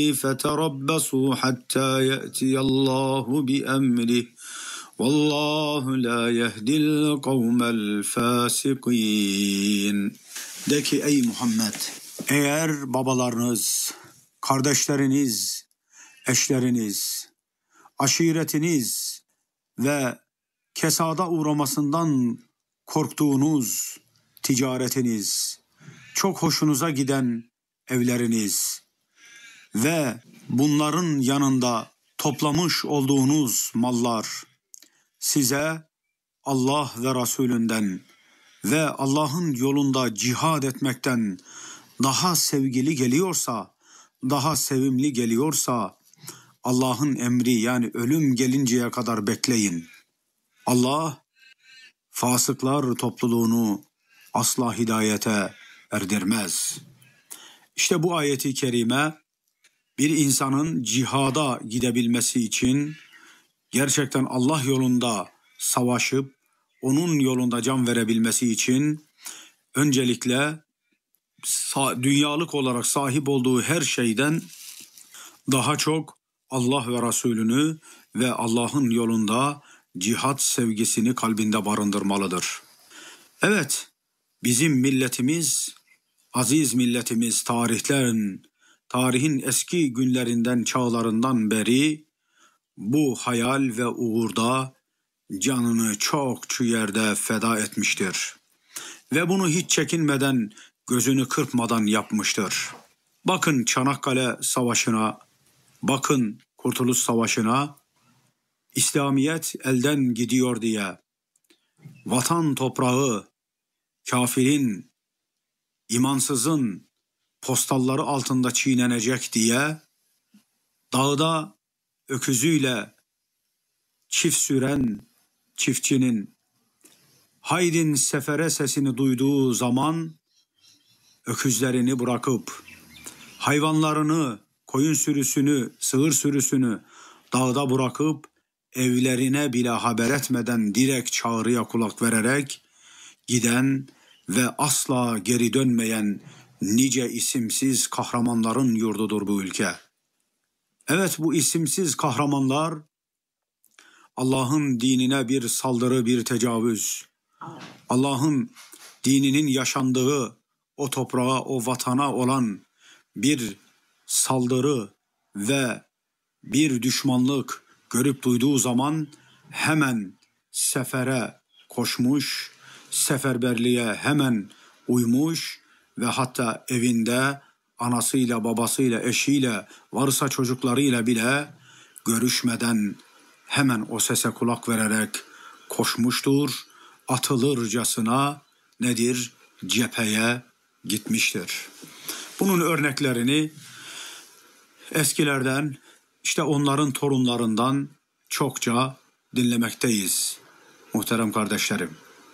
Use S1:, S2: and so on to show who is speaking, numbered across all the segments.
S1: فَتَرَبَّصُوا حَتَّى يَأْتِيَ اللّٰهُ بِأَمْرِهِ وَاللّٰهُ لَا يَهْدِي الْقَوْمَ الْفَاسِقِينَ. De ki ey Muhammed, eğer babalarınız, kardeşleriniz, eşleriniz, aşiretiniz ve kesada uğramasından korktuğunuz ticaretiniz, çok hoşunuza giden evleriniz ve bunların yanında toplamış olduğunuz mallar size Allah ve Resulünden ve Allah'ın yolunda cihad etmekten daha sevgili geliyorsa, daha sevimli geliyorsa, Allah'ın emri yani ölüm gelinceye kadar bekleyin. Allah fasıklar topluluğunu asla hidayete erdirmez. İşte bu ayeti kerime bir insanın cihada gidebilmesi için gerçekten Allah yolunda savaşıp onun yolunda can verebilmesi için öncelikle dünyalık olarak sahip olduğu her şeyden daha çok Allah ve Resulünü ve Allah'ın yolunda cihat sevgisini kalbinde barındırmalıdır. Evet, bizim milletimiz, aziz milletimiz tarihin eski günlerinden, çağlarından beri bu hayal ve uğurda canını çokça yerde feda etmiştir. Ve bunu hiç çekinmeden, gözünü kırpmadan yapmıştır. Bakın Çanakkale Savaşı'na, bakın Kurtuluş Savaşı'na, İslamiyet elden gidiyor diye, vatan toprağı kafirin, imansızın postalları altında çiğnenecek diye, dağda öküzüyle çift süren çiftçinin haydin sefere sesini duyduğu zaman öküzlerini bırakıp hayvanlarını, koyun sürüsünü, sığır sürüsünü dağda bırakıp evlerine bile haber etmeden direkt çağrıya kulak vererek giden ve asla geri dönmeyen nice isimsiz kahramanların yurdudur bu ülke. Evet, bu isimsiz kahramanlar Allah'ın dinine bir saldırı, bir tecavüz, Allah'ın dininin yaşandığı o toprağa, o vatana olan bir saldırı ve bir düşmanlık görüp duyduğu zaman hemen sefere koşmuş, seferberliğe hemen uymuş ve hatta evinde anasıyla, babasıyla, eşiyle, varsa çocuklarıyla bile görüşmeden hemen o sese kulak vererek koşmuştur. Atılırcasına nedir? Cepheye gitmiştir. Bunun örneklerini eskilerden, işte onların torunlarından çokça dinlemekteyiz muhterem kardeşlerim.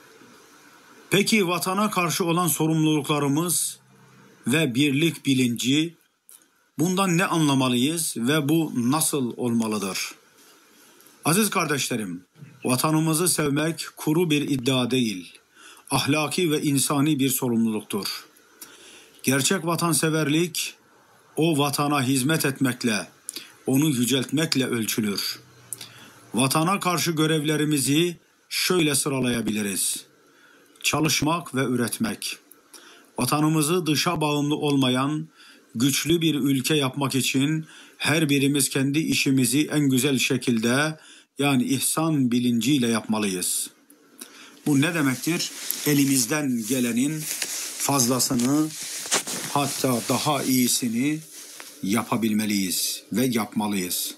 S1: Peki vatana karşı olan sorumluluklarımız ve birlik bilinci, bundan ne anlamalıyız ve bu nasıl olmalıdır? Aziz kardeşlerim, vatanımızı sevmek kuru bir iddia değil, ahlaki ve insani bir sorumluluktur. Gerçek vatanseverlik, o vatana hizmet etmekle, onu yüceltmekle ölçülür. Vatana karşı görevlerimizi şöyle sıralayabiliriz: çalışmak ve üretmek. Vatanımızı dışa bağımlı olmayan güçlü bir ülke yapmak için her birimiz kendi işimizi en güzel şekilde, yani ihsan bilinciyle yapmalıyız. Bu ne demektir? Elimizden gelenin fazlasını, hatta daha iyisini yapabilmeliyiz ve yapmalıyız.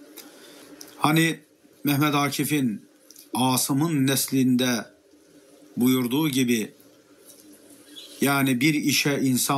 S1: Hani Mehmet Akif'in Asım'ın neslinde buyurduğu gibi, yani bir işe insan